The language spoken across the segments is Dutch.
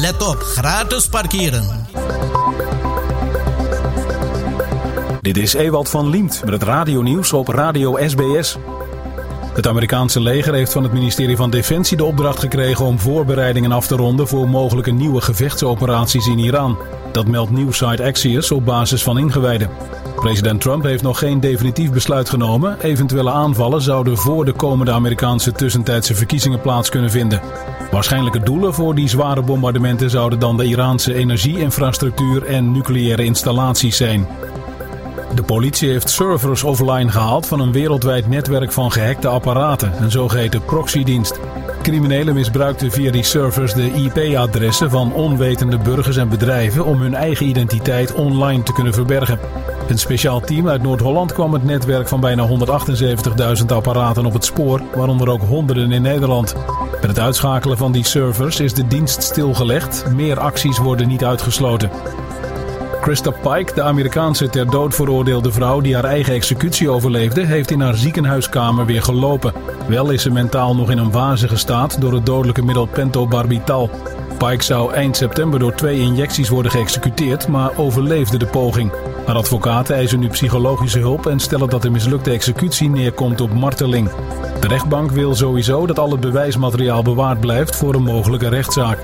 Let op, gratis parkeren. Dit is Ewald van Liemt met het radionieuws op Radio SBS. Het Amerikaanse leger heeft van het ministerie van Defensie de opdracht gekregen om voorbereidingen af te ronden voor mogelijke nieuwe gevechtsoperaties in Iran. Dat meldt nieuwssite Axios op basis van ingewijden. President Trump heeft nog geen definitief besluit genomen. Eventuele aanvallen zouden voor de komende Amerikaanse tussentijdse verkiezingen plaats kunnen vinden. Waarschijnlijke doelen voor die zware bombardementen zouden dan de Iraanse energieinfrastructuur en nucleaire installaties zijn. De politie heeft servers offline gehaald van een wereldwijd netwerk van gehackte apparaten, een zogeheten proxydienst. Criminelen misbruikten via die servers de IP-adressen van onwetende burgers en bedrijven om hun eigen identiteit online te kunnen verbergen. Een speciaal team uit Noord-Holland kwam het netwerk van bijna 178.000 apparaten op het spoor, waaronder ook honderden in Nederland. Met het uitschakelen van die servers is de dienst stilgelegd. Meer acties worden niet uitgesloten. Krista Pike, de Amerikaanse ter dood veroordeelde vrouw die haar eigen executie overleefde, heeft in haar ziekenhuiskamer weer gelopen. Wel is ze mentaal nog in een wazige staat door het dodelijke middel pentobarbital. Pike zou eind september door 2 injecties worden geëxecuteerd, maar overleefde de poging. Haar advocaten eisen nu psychologische hulp en stellen dat de mislukte executie neerkomt op marteling. De rechtbank wil sowieso dat al het bewijsmateriaal bewaard blijft voor een mogelijke rechtszaak.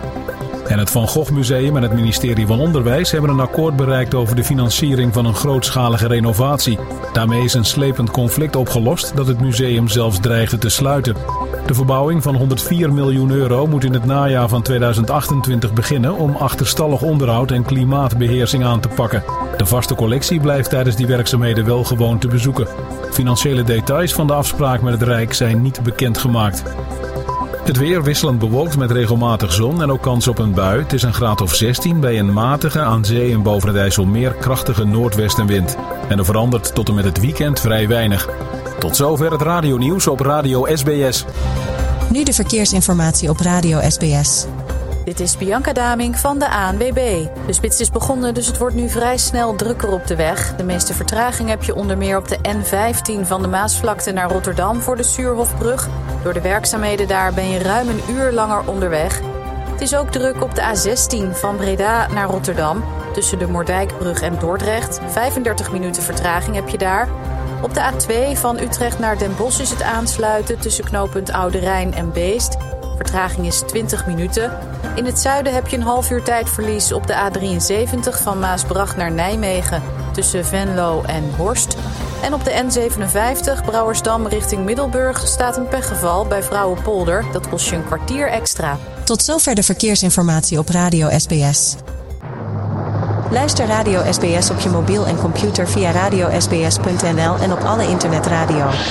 En het Van Gogh Museum en het ministerie van Onderwijs hebben een akkoord bereikt over de financiering van een grootschalige renovatie. Daarmee is een slepend conflict opgelost dat het museum zelfs dreigde te sluiten. De verbouwing van €104 miljoen moet in het najaar van 2028 beginnen om achterstallig onderhoud en klimaatbeheersing aan te pakken. De vaste collectie blijft tijdens die werkzaamheden wel gewoon te bezoeken. Financiële details van de afspraak met het Rijk zijn niet bekendgemaakt. Het weer wisselend bewolkt met regelmatig zon en ook kans op een bui. Het is een graad of 16 bij een matige, aan zee en boven het IJsselmeer krachtige noordwestenwind. En er verandert tot en met het weekend vrij weinig. Tot zover het radionieuws op Radio SBS. Nu de verkeersinformatie op Radio SBS. Dit is Bianca Daming van de ANWB. De spits is begonnen, dus het wordt nu vrij snel drukker op de weg. De meeste vertraging heb je onder meer op de N15 van de Maasvlakte naar Rotterdam voor de Suurhofbrug. Door de werkzaamheden daar ben je ruim een uur langer onderweg. Het is ook druk op de A16 van Breda naar Rotterdam. Tussen de Moerdijkbrug en Dordrecht. 35 minuten vertraging heb je daar. Op de A2 van Utrecht naar Den Bosch is het aansluiten tussen knooppunt Oude Rijn en Beest. Vertraging is 20 minuten. In het zuiden heb je een half uur tijdverlies op de A73 van Maasbracht naar Nijmegen tussen Venlo en Horst. En op de N57 Brouwersdam richting Middelburg staat een pechgeval bij Vrouwenpolder. Dat kost je een kwartier extra. Tot zover de verkeersinformatie op Radio SBS. Luister Radio SBS op je mobiel en computer via radiosbs.nl en op alle internetradio.